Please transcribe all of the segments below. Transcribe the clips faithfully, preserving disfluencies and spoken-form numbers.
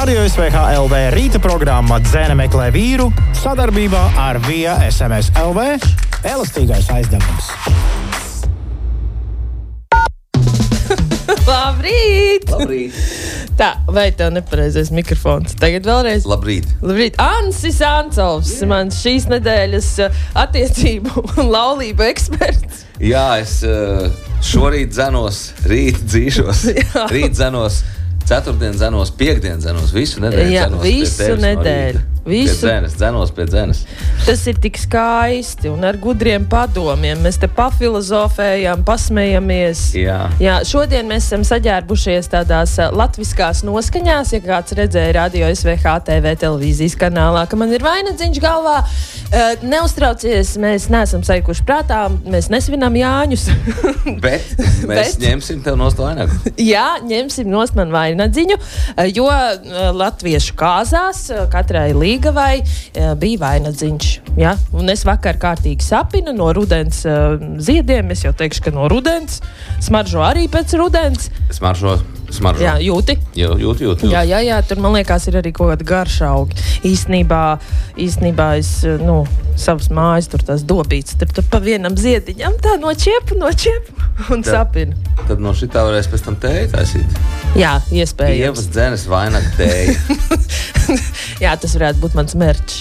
Radio S V H L V rīta programma Dzene meklē vīru sadarbībā ar Via S M S L V elastīgais aizdevums. Labrīt! Labrīt! Tā, vai tev nepareizais mikrofons? Tagad vēlreiz. Labrīt! Labrīt! Ansis Ancovs, yeah. Man šīs nedēļas attiecību un laulību eksperts. Jā, es šorīt dzenos, rīt dzīšos, rīt dzenos, ceturtdien dzenos, piekdien dzenos, visu nedēļu Jā, dzenos visu pie tevis nedēļu. no Visu. Pie dzenes, dzenos pie dzenes. Tas ir tik skaisti un ar gudriem padomiem. Mēs te pafilozofējam, pasmejamies. Jā. Jā, šodien mēs esam saģērbušies tādās latviskās noskaņās, ja kāds redzēja Radio S V H T V televīzijas kanālā, ka man ir vainagdziņš galvā. Uh, neuztraucies, mēs neesam saikuši prātā, mēs nesvinam Jāņus. Bet mēs Bet? ņemsim tev nost vainagu. Jā, ņemsim nost man vainadziņu, jo uh, latviešu kāzās uh, katrai līgavai uh, bija vainadziņš. Ja? Un es vakar kārtīgi sapinu no rudens uh, ziediem, es jau teikšu, ka no rudens, smaržo arī pēc rudens. Smaržo, smaržo. Jā, jūti? Jā, jūt, jūt, jūt. Jā, jā, jā, tur man liekas ir arī kaut kāda garšaugi. Īstenībā, īstenībā es, nu, savas mājas tur tās dobītas, tur, tur pa vienam ziediņam tā nočiepu, nočiepu un tad, sapinu. Tad no šitā varēs pēc tam tēju taisīt. Jā, iespējams. Ievas dzenes vainaga tēja. Jā, tas varētu būt mans merčs.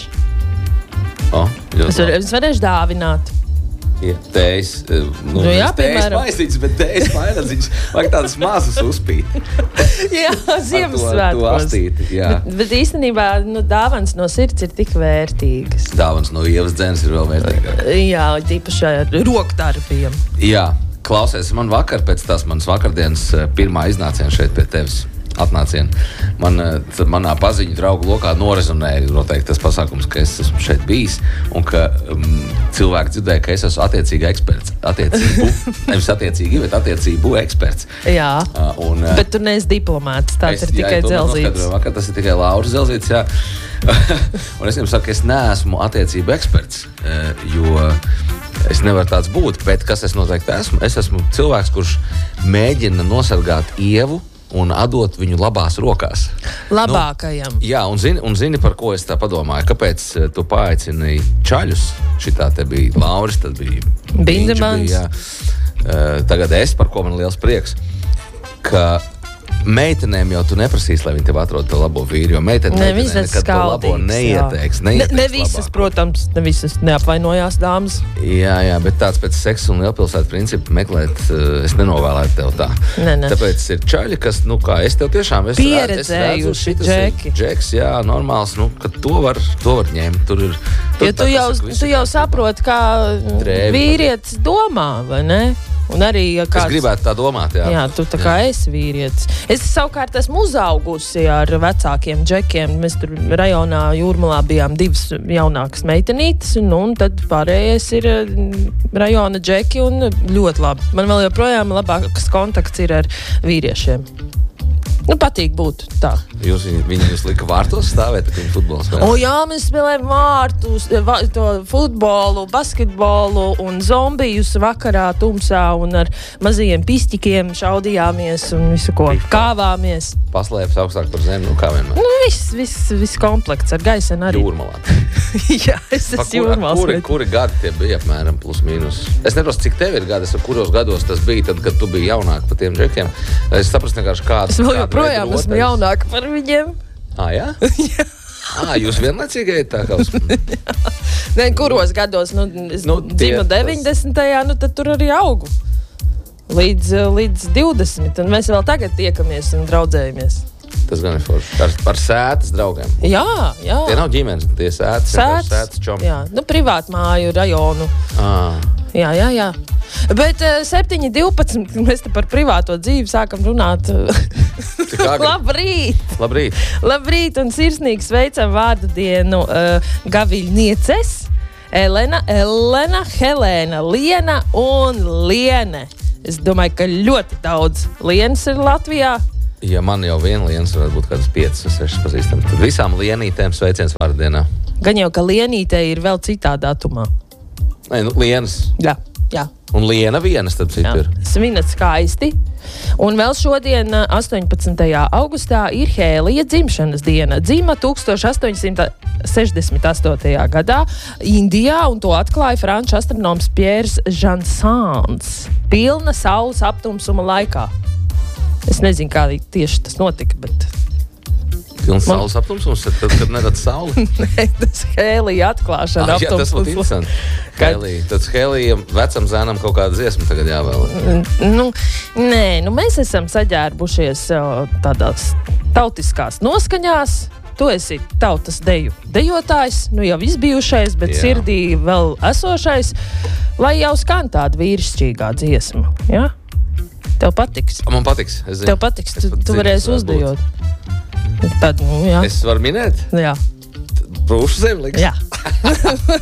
O, es, var, es varēšu dāvināt. Ja, tējas, nu, nu jā, tējas maisītas, bet tējas vainadziņas vajag tādas mazas uzpīt. Jā, Ziemassvētkos. Bet, bet īstenībā, nu, dāvans no sirds ir tik vērtīgas. Dāvans no Ievas dzenes ir vēl vērtīgāk. Jā, tīpaši ar rokdarbiem. Jā, klausies, man vakar pēc tās manas vakardienas pirmā iznāciena šeit pie tevis. Atnācienu. Man, manā paziņu draugu lokā norezonēja noteikti tas pasākums, ka es esmu šeit bijis un ka um, cilvēki dzirdēja, ka es esmu attiecīga eksperts. Attiecību, nevis attiecīgi, bet attiecību eksperts. Jā, uh, un, uh, bet tu neesi diplomāts, tāds es, ir tikai Dzelzīts. Vakar tas ir tikai Lauris Dzelzīts, jā. Un es jums saku, ka es neesmu attiecību eksperts, uh, jo es nevaru tāds būt, bet kas es noteikti esmu? Es esmu cilvēks, kurš mēģina nosargāt Ievu un atdot viņu labās rokās. Labākajam. Nu, jā, un zini, un zini, par ko es tā padomāju. Kāpēc tu paaicināji čaļus? Šitā te bija Lauris, tad bija Bindemans. Uh, tagad es, par ko man liels prieks, ka meitenēm jau tu neprasīsi, lai viņi tev atrod to labo vīru, jo meitenēm ne, nekad to labo neieteiks. Ne, ne visas, labāk. Protams, ne visas neapvainojās dāmas. Jā, jā, bet tāds pēc seksa un lielpilsētu principu meklēt, es nenovēlētu tev tā. Ne, ne. Tāpēc ir čaļi, kas, nu kā, es tev tiešām es pieredzējuši džeki. Džeks, jā, normāls, nu, ka to var, to var ņemt. Tur ir, tur jo tu jau, tu jau saproti, kā Drēvi, vīrietis domā, vai ne? Un arī, ja kāds, es gribētu tā domāt, jā. Jā, tu tā kā jā. esi vīrietis. Es savukārt esmu uzaugusi ar vecākiem džekiem. Mēs tur rajonā Jūrmalā bijām divas jaunākas meitenītes, un, un tad pārējais ir rajona džeki, un ļoti labi. Man vēl joprojām labāks kontakts ir ar vīriešiem. Nu, patīk būt tā. Jūs, viņi jūs lika vārtos stāvēt, kad viņi futbolu spēlē? O jā, mēs spēlējam vārtus, va, to futbolu, basketbolu un zombijus vakarā tumsā un ar mazajiem pistikiem šaudījāmies un visu ko kāvāmies. Paslēpes augstāk par zemi, nu kā vienmēr. Nu, viss, viss, viss komplekts ar gaisenu arī. Jūrmalā. Jā, es esmu Jūrmals. Kuri, kuri gadi tie bija apmēram plus mīnus? Es neprasu, cik tev ir gadi, es ar kuros gados tas bija, tad, kad tu biji jaunāk par tiem džekiem. Es saprastu vienkārši kādu. Es vēl joprojām esmu jaunāka par viņiem. Ā, jā? Jā. Ā, jūs vienlaicīgi ejat tā kā uz... Ne, kuros gados, nu, es nu, dzimu deviņdesmitajā, nu, tad tur arī augu. Līdz, līdz divdesmit, un mēs vēl tagad tiekamies un draudzējamies. Tas gan ir forši. Par, par sētas draugiem. Jā, jā. Tie nav ģimenes, tie sētas. Sētas, sētas čomi. Jā, nu, privātu māju, rajonu. Ā. Jā, jā, jā. Bet septiņi divpadsmit, mēs te par privāto dzīvi sākam runāt. Labrīt! Labrīt! Labrīt un sirsnīgi sveicam vārdu dienu uh, gaviļnieces Elena, Elena, Helēna, Liena un Liene. Es domāju, ka ļoti daudz Lienas ir Latvijā. Ja man jau viena Lienas varētu būt kādas piecas, sešas pazīstam, tad visām Lienītēm sveiciens vārdu dienā. Gan jau, ka Lienītē ir vēl citā datumā. Nē, nu, Lienas. Jā, jā. Un Liena vienas, tad citu ir. Svinat skaisti. Un vēl šodien, astoņpadsmitajā augustā, ir Hēlija dzimšanas diena. Dzima tūkstoš astoņsimt sešdesmit astotajā gadā Indijā, un to atklāja franču astronoms Pierre Jansons pilna saules aptumsuma laikā. Es nezinu, kā tieši tas notika, bet... Pilns Man... saules aptumsums, tad, kad neredz sauli? Nē, tas Hēlija atklāšana ah, jā, tas būtu interesanti. Hēlija. Tad Hēlijam, vecam zēnam kaut kāda dziesma tagad jāvēl. Nu, nē, nu mēs esam saģērbušies tādās tautiskās noskaņās. Tu esi tautas deju dejotājs, nu jau izbijušais, bet jā. Sirdī vēl esošais, lai jau skan tāda vīrišķīgā dziesma, jā? Tev patiks. Man patiks, es zinu. Tev patiks, tu, tu varēsi uzdejot. Tad, nu, jā. Es varu minēt? Jā. Prūšu zem liks? Jā.